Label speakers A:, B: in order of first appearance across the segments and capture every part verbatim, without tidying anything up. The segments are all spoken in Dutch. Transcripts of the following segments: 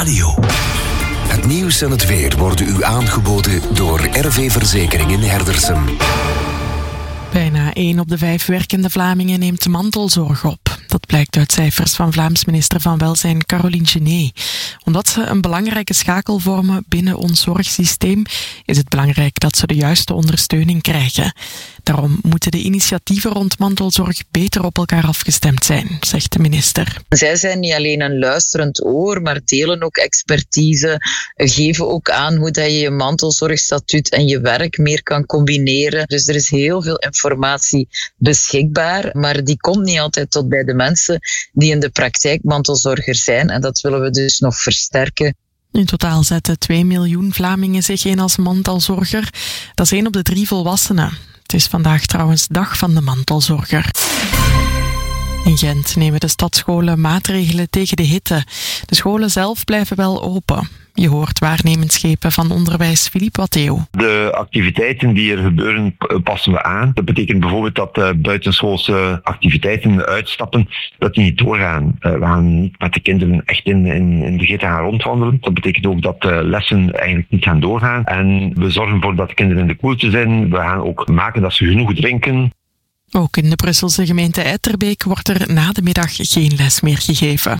A: Radio. Het nieuws en het weer worden u aangeboden door R V Verzekering in Herdersum.
B: Bijna één op de vijf werkende Vlamingen neemt mantelzorg op. Dat blijkt uit cijfers van Vlaams minister van Welzijn Caroline Genet. Omdat ze een belangrijke schakel vormen binnen ons zorgsysteem, is het belangrijk dat ze de juiste ondersteuning krijgen. Daarom moeten de initiatieven rond mantelzorg beter op elkaar afgestemd zijn, zegt de minister.
C: Zij zijn niet alleen een luisterend oor, maar delen ook expertise, geven ook aan hoe dat je je mantelzorgstatuut en je werk meer kan combineren. Dus er is heel veel informatie beschikbaar, maar die komt niet altijd tot bij de mensen die in de praktijk mantelzorger zijn. En dat willen we dus nog versterken.
B: In totaal zetten twee miljoen Vlamingen zich in als mantelzorger. Dat is één op de drie volwassenen. Het is vandaag trouwens dag van de mantelzorger. In Gent nemen de stadsscholen maatregelen tegen de hitte. De scholen zelf blijven wel open. Je hoort waarnemend schepen van onderwijs Philippe Watteeuw.
D: De activiteiten die er gebeuren passen we aan. Dat betekent bijvoorbeeld dat uh, buitenschoolse activiteiten, uitstappen, dat die niet doorgaan. Uh, we gaan niet met de kinderen echt in, in, in de gitte gaan rondwandelen. Dat betekent ook dat uh, lessen eigenlijk niet gaan doorgaan. En we zorgen ervoor dat de kinderen in de koelte zijn. We gaan ook maken dat ze genoeg drinken.
B: Ook in de Brusselse gemeente Etterbeek wordt er na de middag geen les meer gegeven.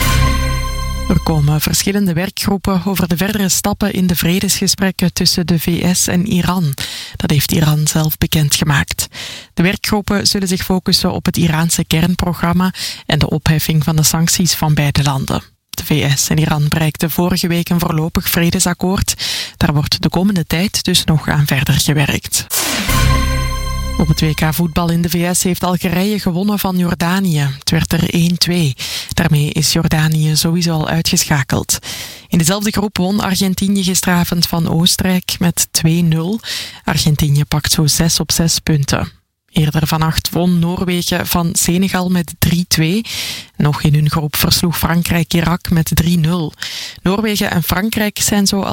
B: Er komen verschillende werkgroepen over de verdere stappen in de vredesgesprekken tussen de V S en Iran. Dat heeft Iran zelf bekendgemaakt. De werkgroepen zullen zich focussen op het Iraanse kernprogramma en de opheffing van de sancties van beide landen. De V S en Iran bereikten vorige week een voorlopig vredesakkoord. Daar wordt de komende tijd dus nog aan verder gewerkt. Op het W K voetbal in de V S heeft Algerije gewonnen van Jordanië. Het werd er één twee. Daarmee is Jordanië sowieso al uitgeschakeld. In dezelfde groep won Argentinië gisteravond van Oostenrijk met twee nul. Argentinië pakt zo zes op zes punten. Eerder vannacht won Noorwegen van Senegal met drie twee. Nog in hun groep versloeg Frankrijk Irak met drie nul. Noorwegen en Frankrijk zijn zo al